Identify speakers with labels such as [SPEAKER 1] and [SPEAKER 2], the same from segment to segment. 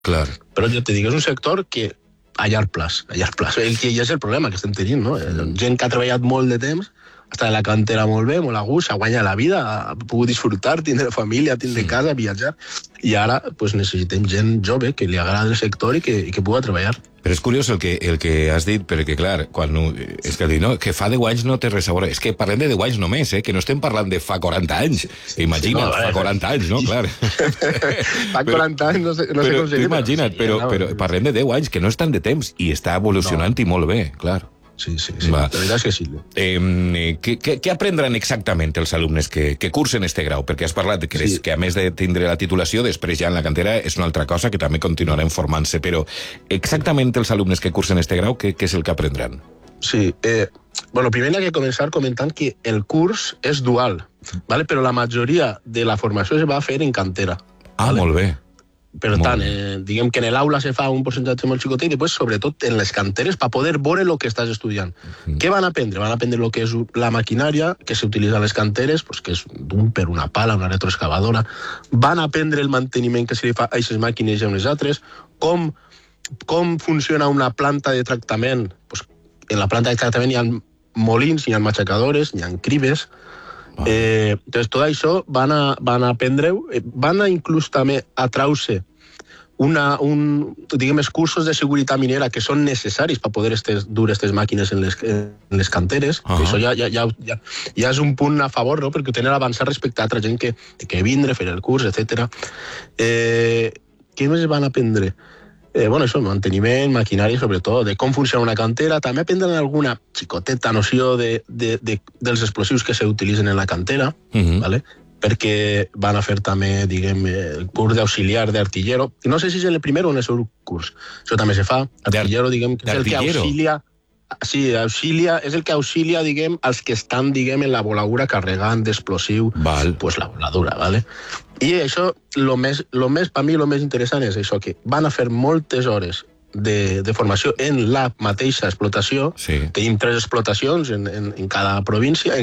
[SPEAKER 1] Clar.
[SPEAKER 2] Però ja te dic, és un sector que a llarg plaç. El que ja és el problema que estem tenint, no? Gent que ha treballat molt de temps, està en la cantera molt bé, molt a gust, s'ha guanyat la vida, ha pogut disfrutar, tindre família, tindre casa, viatjar, i ara pues, necessitem gent jove que li agrada el sector i que pugui treballar.
[SPEAKER 1] Però és curiós el que has dit, perquè, clar, és que no, que fa 10 anys no té res a veure. És que parlem de 10 anys només, que no estem parlant de fa 40 anys. Imagina't, fa 40 anys, no? Clar.
[SPEAKER 2] Fa 40 anys, no sé com se diu.
[SPEAKER 1] Imagina't, però parlem de 10 anys, que no és tant de temps, i està evolucionant i molt bé, clar.
[SPEAKER 2] Sí. La veritat és que sí.
[SPEAKER 1] Què aprendran exactament els alumnes que cursen este grau? Perquè has parlat que a més de tindre la titulació, després ja en la cantera és una altra cosa que també continuarem formant-se, però exactament els alumnes que cursen este grau, què és el que aprendran?
[SPEAKER 2] Sí, primer hi ha que començar comentant que el curs és dual, però la majoria de la formació es va fer en cantera.
[SPEAKER 1] Molt bé.
[SPEAKER 2] Per tant, diguem que en l'aula se fa un percentatge molt xicotet i després, sobretot, en les canteres per poder veure el que estàs estudiant. Què van aprendre? Van aprendre el que és la maquinària que s'utilitza a les canteres, que és d'un per una pala, una retroexcavadora. Van aprendre el manteniment que se li fa a aquestes màquines i a unes altres, com funciona una planta de tractament. En la planta de tractament hi ha molins, hi ha matxacadores, hi ha cribes. Entonces, tot això van a aprendre-ho, van a inclús també a traure diguem, cursos de seguretat minera que són necessaris per poder dur aquestes màquines en les canteres. Això ja és un punt a favor, no? Perquè tenen avançar respecte a altra gent que vindre, fer el curs, etc. Què més van aprendre? Això, manteniment, maquinària, sobretot, de com funciona una cantera. També aprendran alguna xicoteta noció dels explosius que s'utilitzen en la cantera, perquè van a fer també, diguem, el curs d'auxiliar d'artillero. No sé si és el primer o en el seu curs. Això també se fa. Artillero, diguem, que és el que auxilia... Sí, és el que auxilia, diguem, els que estan, diguem, en la voladura carregant d'explosiu, pues la voladura, ¿vale? I això, per mi, el més interessant és això, que van a fer moltes hores de formació en la mateixa explotació. Tenim 3 explotacions en cada província,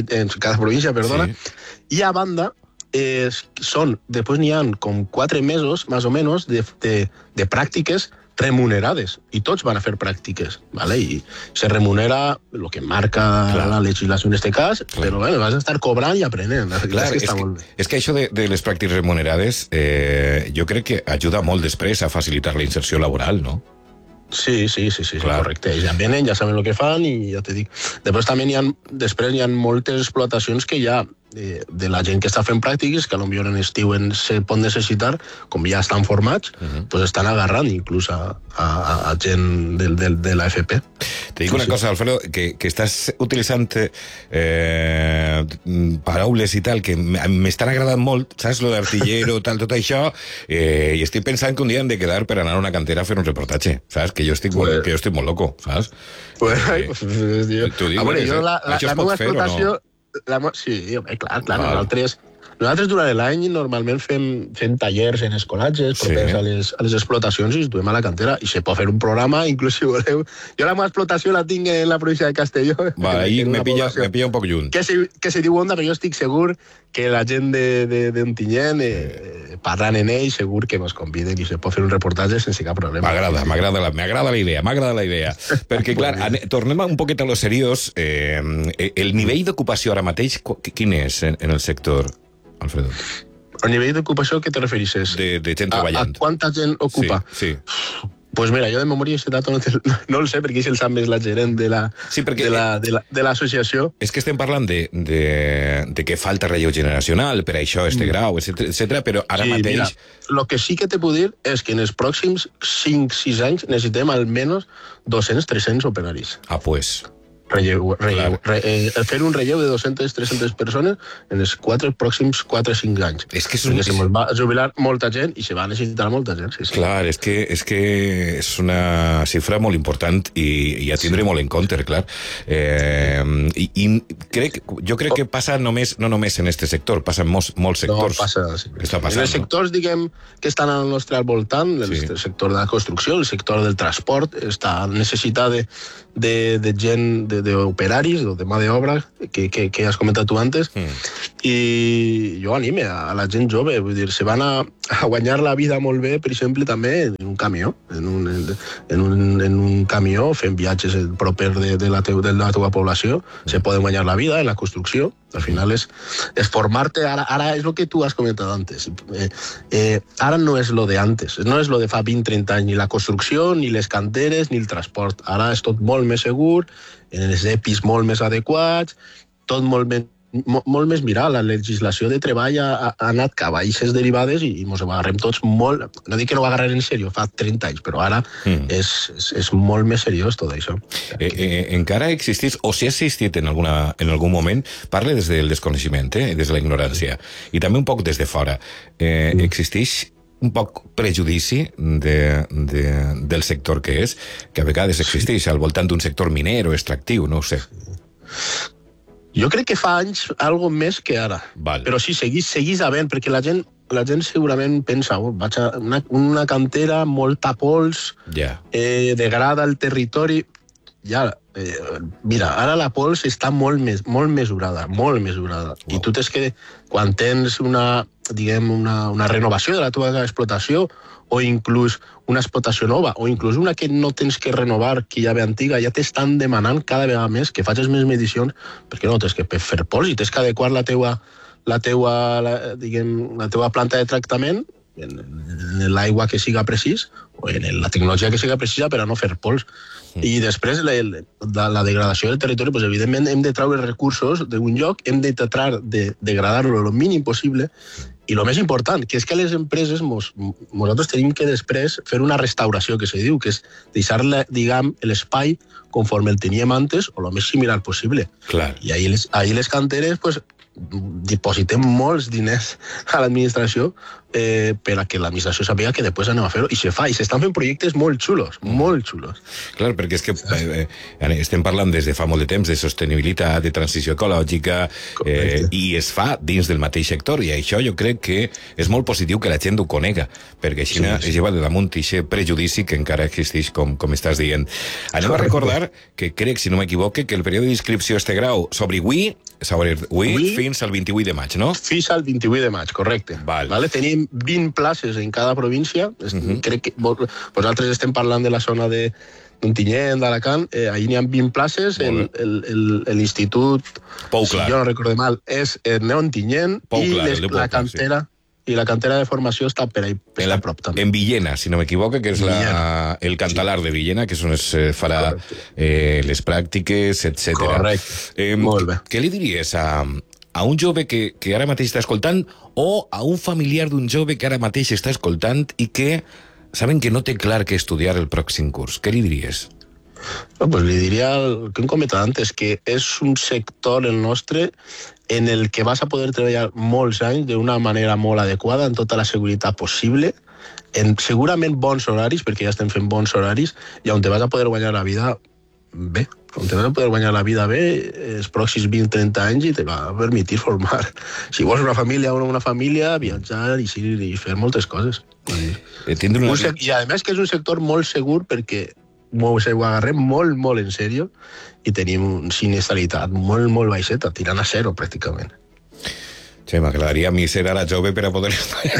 [SPEAKER 2] i a banda, després n'hi ha com 4 mesos, més o menys, de pràctiques remunerades, i tots van a fer pràctiques, i se remunera el que marca la legislació en aquest cas, però vas a estar cobrant i aprenent.
[SPEAKER 1] És que això de les pràctiques remunerades jo crec que ajuda molt després a facilitar la inserció laboral, no?
[SPEAKER 2] Sí, correcte. Ja venen, ja saben el que fan i ja te dic. Després també hi ha moltes explotacions que ja de la gent que està fent pràctiques, que potser en estiu se pot necessitar, com ja estan formats, doncs estan agarrant inclús a gent de l'AFP.
[SPEAKER 1] Te dic una cosa, Alfredo, que estàs utilitzant paraules i tal que m'estan agradant molt, saps, lo d'artillero, tal, tot això, i estic pensant que un dia hem de quedar per anar a una cantera a fer un reportatge, saps? Que jo estic molt loco, saps?
[SPEAKER 2] T'ho dic, això es pot fer o no? Sí, clar. Nosaltres durant l'any normalment fem tallers en escolatges propers a les explotacions i ens duem a la cantera i se pot fer un programa, inclús si voleu. Jo la meva explotació la tinc en la província de Castelló.
[SPEAKER 1] Ahí me pilla un poc lluny.
[SPEAKER 2] Que se diu Onda, però jo estic segur que la gent d'Ontinyent, parlant en ells, segur que ens conviden i se pot fer un reportatge sense cap problema.
[SPEAKER 1] M'agrada la idea. Perquè, clar, tornem un poquet a lo seriós. El nivell d'ocupació ara mateix, quin és en el sector, Alfredo?
[SPEAKER 2] El nivell d'ocupació, què te refereixes?
[SPEAKER 1] De gent treballant.
[SPEAKER 2] A quanta gent ocupa?
[SPEAKER 1] Sí.
[SPEAKER 2] Pues mira, jo de memòria aquest dato no el sé, perquè si el sap més la gerent de l'associació.
[SPEAKER 1] És que estem parlant de que falta relleu generacional per això, grau, etc. Però ara mateix...
[SPEAKER 2] El que sí que te puc dir és que en els pròxims 5-6 anys necessitem almenys 200-300 operaris.
[SPEAKER 1] Pues...
[SPEAKER 2] fer un relleu de 200-300 persones en els pròxims 4-5 anys.
[SPEAKER 1] És que
[SPEAKER 2] se va jubilar molta gent i se va necessitar molta gent.
[SPEAKER 1] Clar, és que és una xifra molt important i a tindre molt en compte, clar. Jo crec que passa no només en aquest sector, passa en molts sectors.
[SPEAKER 2] No, passa. En els sectors, diguem, que estan al nostre al voltant, el sector de la construcció, el sector del transport, està necessitat de gent d'operaris o de mà d'obra que has comentat tu antes, i jo anime a la gent jove, vull dir, se van a guanyar la vida molt bé, per exemple, també en un camió, en un camió, fent viatges proper de la teva població, se poden guanyar la vida en la construcció. Al final és formar-te, ara és el que tu has comentat antes. Ara no és lo de antes, no és lo de fa 20-30 anys, ni la construcció, ni les canteres, ni el transport. Ara és tot molt més segur, en els EPIs molt més adequats, tot molt més mirar. La legislació de treball ha anat cap a eixes derivades i ens ho agarrem tots molt... No dic que no ho agarrem en sèrio, fa 30 anys, però ara és molt més seriós tot això.
[SPEAKER 1] Encara existís, o si ha existit en algun moment, parle des del desconeixement, des de la ignorància, i també un poc des de fora. Existeix un poc prejudici del sector que és, que a vegades existeix al voltant d'un sector miner o extractiu, no ho sé.
[SPEAKER 2] Jo crec que fa anys algo més que ara.
[SPEAKER 1] Val.
[SPEAKER 2] Però sí, seguís havent, perquè la gent segurament pensa, vaig a una cantera, molta pols, degrada el territori. Mira, ara la pols està molt mesurada, molt mesurada. Wow. I tu tens que, quan tens una renovació de la teva explotació, o inclús una explotació nova, o inclús una que no tens que renovar, que ja ve antiga, ja t'estan demanant cada vegada més que facis més medicions, perquè no tens que fer pols i tens que adequar la teua planta de tractament en l'aigua que siga precís, o en la tecnologia que siga precisa per a no fer pols. I després la degradació del territori, doncs, evidentment hem de treure recursos d'un lloc, hem de tratar de degradar-lo el mínim possible, i el més important, que és que les empreses nosaltres tenim que després fer una restauració, que se diu, que és deixar l'espai conforme el teníem antes o el més similar possible.
[SPEAKER 1] Clar.
[SPEAKER 2] I ahir les canteres dipositem molts diners a l'administració per a que l'administració sàpiga que després anem a fer-ho, i se fa, i s'estan fent projectes molt xulos, molt xulos.
[SPEAKER 1] Clar, perquè és que estem parlant des de fa molt de temps de sostenibilitat, de transició ecològica, i es fa dins del mateix sector, i això jo crec que és molt positiu que la gent ho conega, perquè així es lleva de damunt aquest prejudici que encara existeix, com estàs dient. Anem a recordar que crec, si no m'equivoque, que el període d'inscripció a este grau s'obre avui fins al 28 de maig, no?
[SPEAKER 2] Fins al 28 de maig, correcte. Vale? Tenim 20 places en cada província. Crec que vosaltres estem parlant de la zona d'Ontinyent, d'Alacant. Ahir n'hi ha 20 places. L'institut, si jo no recordo mal, és Ontinyent, i la cantera de formació està per a prop també.
[SPEAKER 1] En Villena, si no m'equivoco, que és el Cantalar de Villena, que és on es farà les pràctiques, etc.
[SPEAKER 2] Correcte, molt bé.
[SPEAKER 1] Què li diries a un jove que ara mateix està escoltant, o a un familiar d'un jove que ara mateix està escoltant i que saben que no té clar què estudiar el pròxim curs? Què li diries?
[SPEAKER 2] Pues li diria el que hem comentat antes, que és un sector, el nostre, en el que vas a poder treballar molts anys d'una manera molt adequada, en tota la seguretat possible, en segurament bons horaris, perquè ja estem fent bons horaris, i on te vas a poder guanyar la vida bé. On te vas a poder guanyar la vida bé els pròxims 20-30 anys i te va permetre formar, si vols una família, viatjar i fer moltes coses. I a més que és un sector molt segur, perquè ho agarrem molt en sèrio i tenim una sinistralitat molt baixeta, tirant a zero pràcticament.
[SPEAKER 1] Sí, m'agradaria a mi ser ara jove per a poder estar.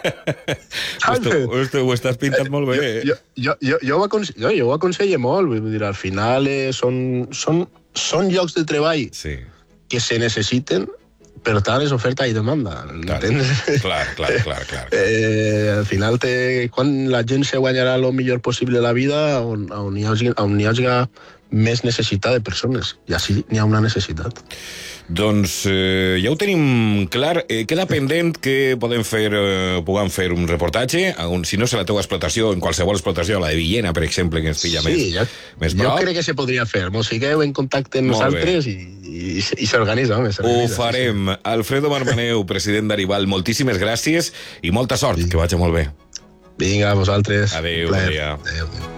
[SPEAKER 1] Ho estàs pintant molt bé.
[SPEAKER 2] Jo ho aconselle molt, vull dir, al final són llocs de treball que se necessiten, per tant és oferta i demanda.
[SPEAKER 1] Clar.
[SPEAKER 2] Al final, quan la gent se guanyarà el millor possible la vida, on hi hagi més necessitat de persones, i així n'hi ha una necessitat.
[SPEAKER 1] Doncs ja ho tenim clar. Queda pendent que puguem fer un reportatge, si no és a la teva explotació, en qualsevol explotació, la de Villena, per exemple, que ens pilla més prop.
[SPEAKER 2] Jo crec que se podria fer. Mos sigueu en contacte amb nosaltres i s'organitza.
[SPEAKER 1] Ho farem. Alfredo Marmaneu, president d'Arival, moltíssimes gràcies i molta sort, que vagi molt bé.
[SPEAKER 2] Vinga, a vosaltres.
[SPEAKER 1] Adéu.